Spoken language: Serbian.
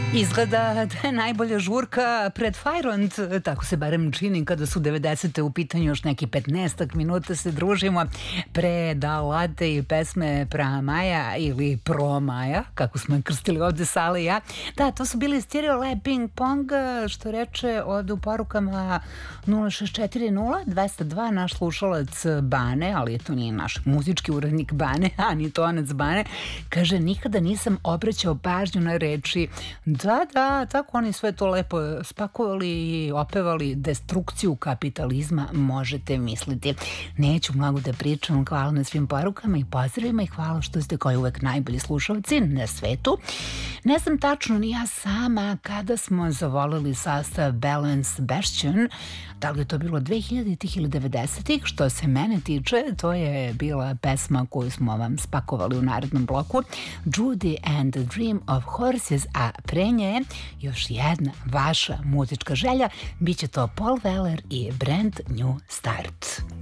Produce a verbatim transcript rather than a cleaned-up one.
Izgleda da je najbolja žurka pred Fajront, tako se barem čini kada su devedesete u pitanju, još neki petnaestak minuta se družimo pre Da Late i pesme Pra Maja ili Pro Maja, kako smo je krstili ovde Sale i ja. Da, to su bili Stereo Lab Ping Pong, što reče od u porukama nula šest četiri nula dvesta dva, naš slušalac Bane, ali to nije naš muzički urednik Bane, a ni tonac Bane, kaže nikada nisam obraćao pažnju na reči. Da, da, tako oni sve to lepo spakovali i opevali destrukciju kapitalizma, možete misliti. Neću mnogo da pričam, hvala na svim porukama i pozdravima i hvala što ste kao uvek najbolji slušalci na svetu. Ne znam tačno ni ja sama kada smo zavolili sastav Balance Bastion, da li je to bilo dve hiljaditih ili devedesetih, što se mene tiče, to je bila pesma koju smo vam spakovali u narednom bloku, Judy and the Dream of Horses, a pre nje je još jedna vaša muzička želja, bit će to Paul Weller i Brand New Start.